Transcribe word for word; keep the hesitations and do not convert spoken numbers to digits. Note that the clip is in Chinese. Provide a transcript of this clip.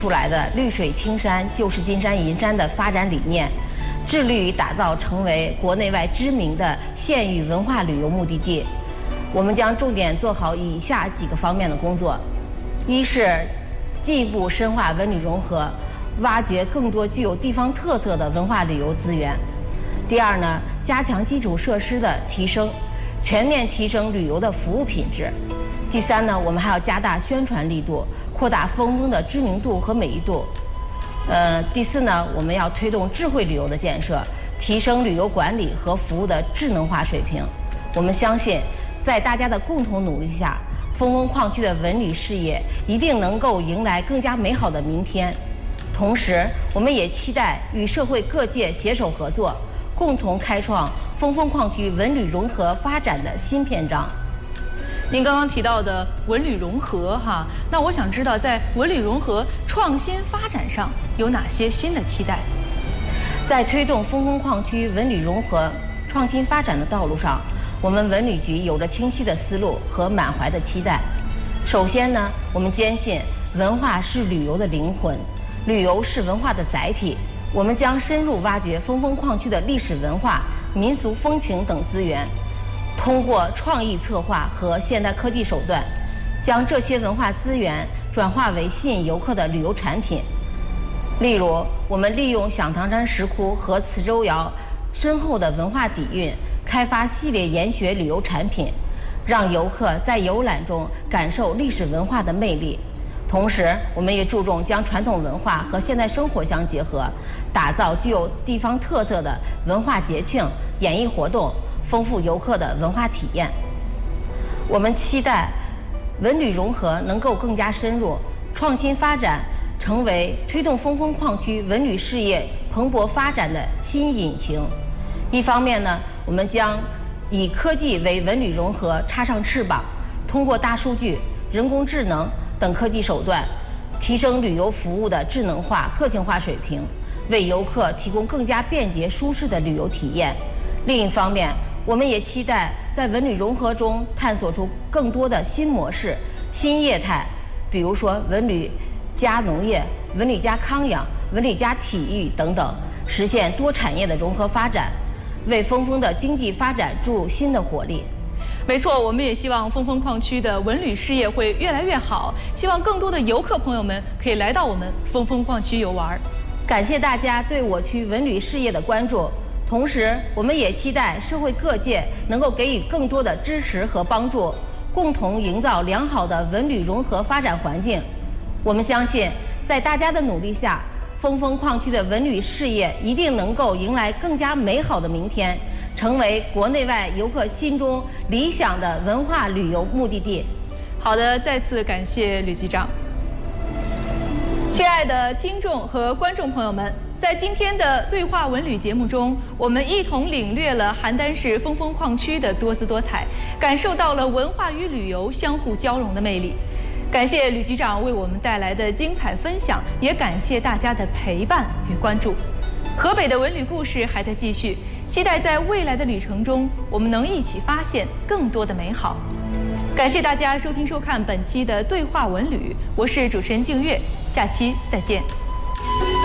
出来的绿水青山就是金山银山的发展理念，致力于打造成为国内外知名的县域文化旅游目的地。我们将重点做好以下几个方面的工作：一是进一步深化文旅融合，挖掘更多具有地方特色的文化旅游资源；第二呢，加强基础设施的提升，全面提升旅游的服务品质；第三呢，我们还要加大宣传力度，扩大峰峰的知名度和美誉度。呃，第四呢，我们要推动智慧旅游的建设，提升旅游管理和服务的智能化水平。我们相信，在大家的共同努力下，峰峰矿区的文旅事业一定能够迎来更加美好的明天。同时，我们也期待与社会各界携手合作，共同开创峰峰矿区文旅融合发展的新篇章。 您刚刚提到的文旅融合哈，那我想知道在文旅融合创新发展上有哪些新的期待？ 在推动峰峰矿区文旅融合创新发展的道路上，我们文旅局有着清晰的思路和满怀的期待。首先呢，我们坚信文化是旅游的灵魂，旅游是文化的载体。我们将深入挖掘峰峰矿区的历史文化、民俗风情等资源，通过创意策划和现代科技手段，将这些文化资源转化为吸引游客的旅游产品。例如，我们利用响堂山石窟和磁州窑深厚的文化底蕴，开发系列研学旅游产品，让游客在游览中感受历史文化的魅力。同时，我们也注重将传统文化和现代生活相结合，打造具有地方特色的文化节庆、演艺活动，丰富游客的文化体验。我们期待文旅融合能够更加深入，创新发展成为推动峰峰矿区文旅事业蓬勃发展的新引擎。一方面呢，我们将以科技为文旅融合插上翅膀，通过大数据、人工智能等科技手段，提升旅游服务的智能化、个性化水平，为游客提供更加便捷舒适的旅游体验。另一方面，我们也期待在文旅融合中探索出更多的新模式、新业态，比如说文旅加农业、文旅加康养、文旅加体育等等，实现多产业的融合发展，为峰峰的经济发展注入新的活力。 没错，我们也希望峰峰矿区的文旅事业会越来越好，希望更多的游客朋友们可以来到我们峰峰矿区游玩。 感谢大家对我区文旅事业的关注，同时我们也期待社会各界能够给予更多的支持和帮助，共同营造良好的文旅融合发展环境。我们相信，在大家的努力下，峰峰矿区的文旅事业一定能够迎来更加美好的明天，成为国内外游客心中理想的文化旅游目的地。 好的，再次感谢吕局长。亲爱的听众和观众朋友们，在今天的对话文旅节目中，我们一同领略了邯郸市峰峰矿区的多姿多彩，感受到了文化与旅游相互交融的魅力。感谢吕局长为我们带来的精彩分享，也感谢大家的陪伴与关注。河北的文旅故事还在继续，期待在未来的旅程中，我们能一起发现更多的美好。感谢大家收听收看本期的对话文旅，我是主持人静月，下期再见。